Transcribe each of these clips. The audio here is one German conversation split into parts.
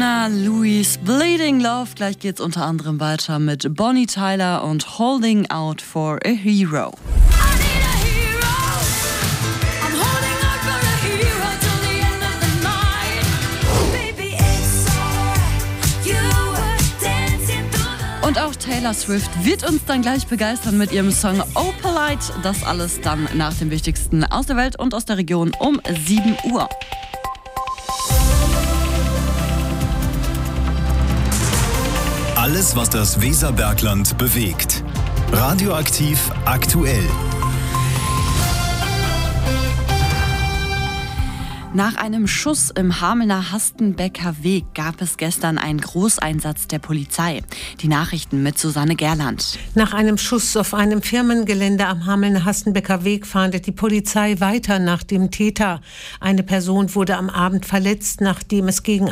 Christina Louise, Bleeding Love. Gleich geht's unter anderem weiter mit Bonnie Tyler und Holding Out for a Hero. Und auch Taylor Swift wird uns dann gleich begeistern mit ihrem Song Oh Polite. Das alles dann nach dem Wichtigsten aus der Welt und aus der Region um 7 Uhr. Alles, was das Weserbergland bewegt. Radioaktiv aktuell. Nach einem Schuss im Hamelner Hastenbecker Weg gab es gestern einen Großeinsatz der Polizei. Die Nachrichten mit Susanne Gerland. Nach einem Schuss auf einem Firmengelände am Hamelner Hastenbecker Weg fahndet die Polizei weiter nach dem Täter. Eine Person wurde am Abend verletzt, nachdem es gegen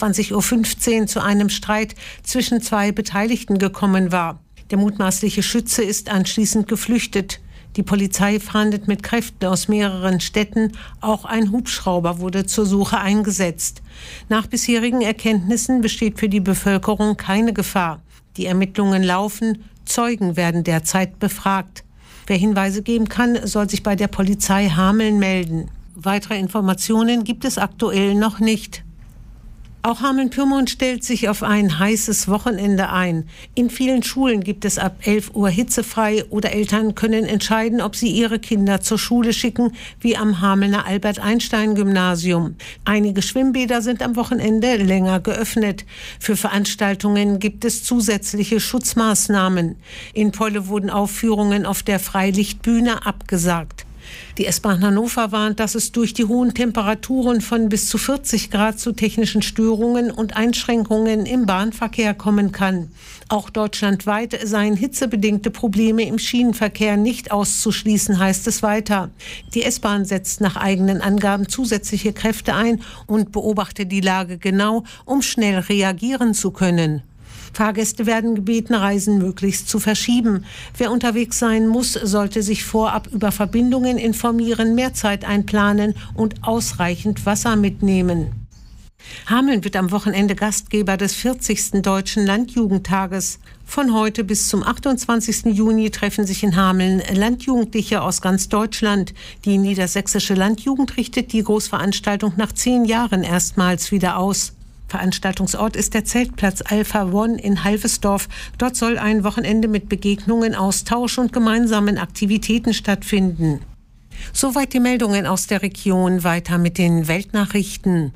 21:15 Uhr zu einem Streit zwischen zwei Beteiligten gekommen war. Der mutmaßliche Schütze ist anschließend geflüchtet. Die Polizei fahndet mit Kräften aus mehreren Städten. Auch ein Hubschrauber wurde zur Suche eingesetzt. Nach bisherigen Erkenntnissen besteht für die Bevölkerung keine Gefahr. Die Ermittlungen laufen. Zeugen werden derzeit befragt. Wer Hinweise geben kann, soll sich bei der Polizei Hameln melden. Weitere Informationen gibt es aktuell noch nicht. Auch Hameln-Pyrmont stellt sich auf ein heißes Wochenende ein. In vielen Schulen gibt es ab 11 Uhr hitzefrei oder Eltern können entscheiden, ob sie ihre Kinder zur Schule schicken, wie am Hamelner Albert-Einstein-Gymnasium. Einige Schwimmbäder sind am Wochenende länger geöffnet. Für Veranstaltungen gibt es zusätzliche Schutzmaßnahmen. In Polle wurden Aufführungen auf der Freilichtbühne abgesagt. Die S-Bahn Hannover warnt, dass es durch die hohen Temperaturen von bis zu 40 Grad zu technischen Störungen und Einschränkungen im Bahnverkehr kommen kann. Auch deutschlandweit seien hitzebedingte Probleme im Schienenverkehr nicht auszuschließen, heißt es weiter. Die S-Bahn setzt nach eigenen Angaben zusätzliche Kräfte ein und beobachtet die Lage genau, um schnell reagieren zu können. Fahrgäste werden gebeten, Reisen möglichst zu verschieben. Wer unterwegs sein muss, sollte sich vorab über Verbindungen informieren, mehr Zeit einplanen und ausreichend Wasser mitnehmen. Hameln wird am Wochenende Gastgeber des 40. Deutschen Landjugendtages. Von heute bis zum 28. Juni treffen sich in Hameln Landjugendliche aus ganz Deutschland. Die Niedersächsische Landjugend richtet die Großveranstaltung nach 10 Jahren erstmals wieder aus. Veranstaltungsort ist der Zeltplatz Alpha One in Halvesdorf. Dort soll ein Wochenende mit Begegnungen, Austausch und gemeinsamen Aktivitäten stattfinden. Soweit die Meldungen aus der Region. Weiter mit den Weltnachrichten.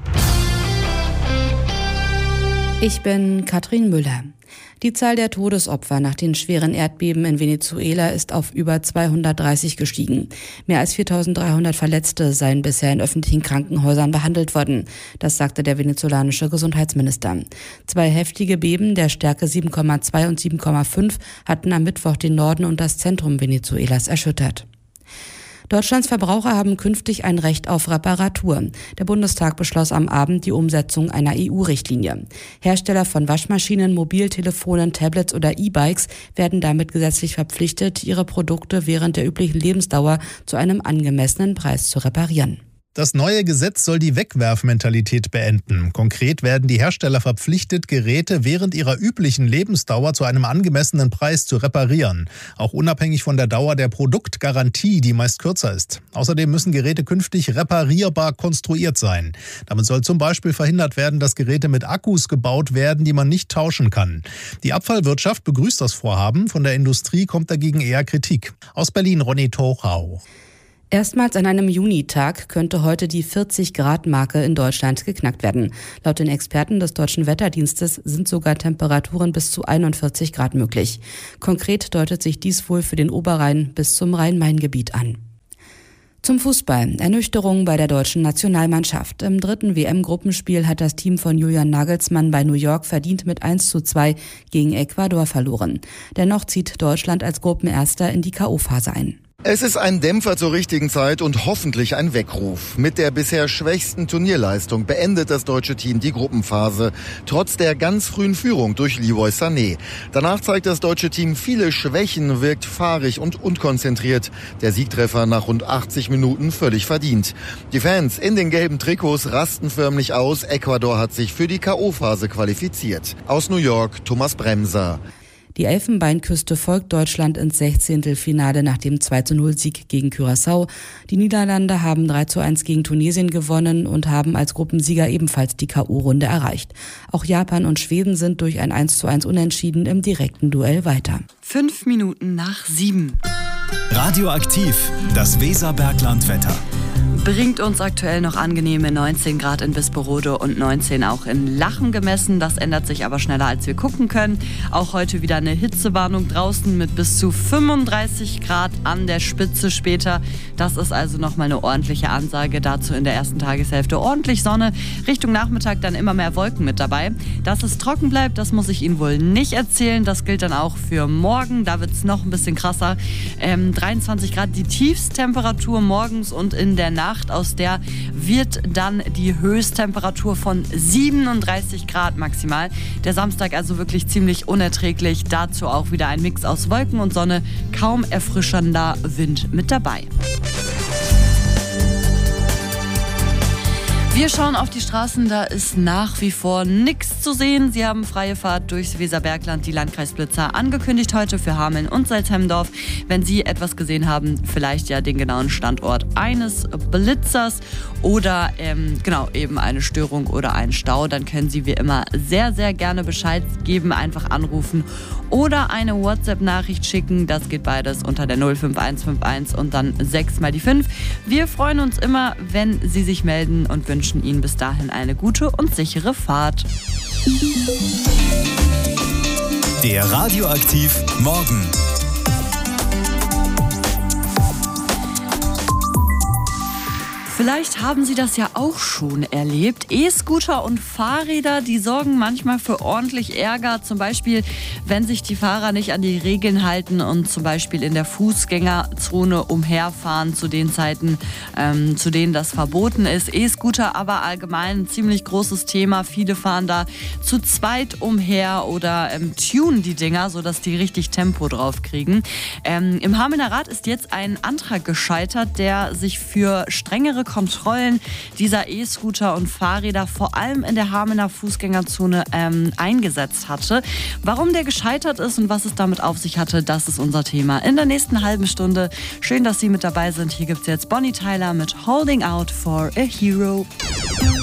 Ich bin Katrin Müller. Die Zahl der Todesopfer nach den schweren Erdbeben in Venezuela ist auf über 230 gestiegen. Mehr als 4.300 Verletzte seien bisher in öffentlichen Krankenhäusern behandelt worden. Das sagte der venezolanische Gesundheitsminister. 2 heftige Beben der Stärke 7,2 und 7,5 hatten am Mittwoch den Norden und das Zentrum Venezuelas erschüttert. Deutschlands Verbraucher haben künftig ein Recht auf Reparatur. Der Bundestag beschloss am Abend die Umsetzung einer EU-Richtlinie. Hersteller von Waschmaschinen, Mobiltelefonen, Tablets oder E-Bikes werden damit gesetzlich verpflichtet, ihre Produkte während der üblichen Lebensdauer zu einem angemessenen Preis zu reparieren. Das neue Gesetz soll die Wegwerfmentalität beenden. Konkret werden die Hersteller verpflichtet, Geräte während ihrer üblichen Lebensdauer zu einem angemessenen Preis zu reparieren. Auch unabhängig von der Dauer der Produktgarantie, die meist kürzer ist. Außerdem müssen Geräte künftig reparierbar konstruiert sein. Damit soll zum Beispiel verhindert werden, dass Geräte mit Akkus gebaut werden, die man nicht tauschen kann. Die Abfallwirtschaft begrüßt das Vorhaben. Von der Industrie kommt dagegen eher Kritik. Aus Berlin Ronny Tochau. Erstmals an einem Junitag könnte heute die 40-Grad-Marke in Deutschland geknackt werden. Laut den Experten des Deutschen Wetterdienstes sind sogar Temperaturen bis zu 41 Grad möglich. Konkret deutet sich dies wohl für den Oberrhein bis zum Rhein-Main-Gebiet an. Zum Fußball. Ernüchterung bei der deutschen Nationalmannschaft. Im 3. WM-Gruppenspiel hat das Team von Julian Nagelsmann bei New York verdient mit 1:2 gegen Ecuador verloren. Dennoch zieht Deutschland als Gruppenerster in die K.O.-Phase ein. Es ist ein Dämpfer zur richtigen Zeit und hoffentlich ein Weckruf. Mit der bisher schwächsten Turnierleistung beendet das deutsche Team die Gruppenphase, trotz der ganz frühen Führung durch Leroy Sané. Danach zeigt das deutsche Team viele Schwächen, wirkt fahrig und unkonzentriert. Der Siegtreffer nach rund 80 Minuten völlig verdient. Die Fans in den gelben Trikots rasten förmlich aus. Ecuador hat sich für die K.O.-Phase qualifiziert. Aus New York, Thomas Bremser. Die Elfenbeinküste folgt Deutschland ins 16. Finale nach dem 2:0-Sieg gegen Curaçao. Die Niederlande haben 3:1 gegen Tunesien gewonnen und haben als Gruppensieger ebenfalls die K.O.-Runde erreicht. Auch Japan und Schweden sind durch ein 1:1 Unentschieden im direkten Duell weiter. 5 Minuten nach 7. Radioaktiv, das Weserberglandwetter. Bringt uns aktuell noch angenehme 19 Grad in Bisperode und 19 auch in Lachen gemessen. Das ändert sich aber schneller, als wir gucken können. Auch heute wieder eine Hitzewarnung draußen mit bis zu 35 Grad an der Spitze später. Das ist also nochmal eine ordentliche Ansage. Dazu in der ersten Tageshälfte ordentlich Sonne. Richtung Nachmittag dann immer mehr Wolken mit dabei. Dass es trocken bleibt, das muss ich Ihnen wohl nicht erzählen. Das gilt dann auch für morgen. Da wird es noch ein bisschen krasser. 23 Grad die Tiefsttemperatur morgens und in der Nacht. Aus der wird dann die Höchsttemperatur von 37 Grad maximal. Der Samstag also wirklich ziemlich unerträglich. Dazu auch wieder ein Mix aus Wolken und Sonne. Kaum erfrischender Wind mit dabei. Wir schauen auf die Straßen, da ist nach wie vor nichts zu sehen. Sie haben freie Fahrt durchs Weserbergland, die Landkreisblitzer, angekündigt heute für Hameln und Salzhemdorf. Wenn Sie etwas gesehen haben, vielleicht ja den genauen Standort eines Blitzers oder eben eine Störung oder einen Stau, dann können Sie wie immer sehr, sehr gerne Bescheid geben, einfach anrufen oder eine WhatsApp-Nachricht schicken. Das geht beides unter der 05151 und dann 6 mal die 5. Wir freuen uns immer, wenn Sie sich melden und wünschen Ihnen bis dahin eine gute und sichere Fahrt. Der Radioaktiv Morgen. Vielleicht haben Sie das ja auch schon erlebt. E-Scooter und Fahrräder, die sorgen manchmal für ordentlich Ärger. Zum Beispiel, wenn sich die Fahrer nicht an die Regeln halten und zum Beispiel in der Fußgängerzone umherfahren zu den Zeiten, zu denen das verboten ist. E-Scooter aber allgemein ein ziemlich großes Thema. Viele fahren da zu zweit umher oder tunen die Dinger, sodass die richtig Tempo drauf kriegen. Im Hamelner Rat ist jetzt ein Antrag gescheitert, der sich für strengere Kontrollen dieser E-Scooter und Fahrräder vor allem in der Hamelner Fußgängerzone eingesetzt hatte. Warum der gescheitert ist und was es damit auf sich hatte, das ist unser Thema in der nächsten halben Stunde. Schön, dass Sie mit dabei sind. Hier gibt es jetzt Bonnie Tyler mit Holding Out for a Hero.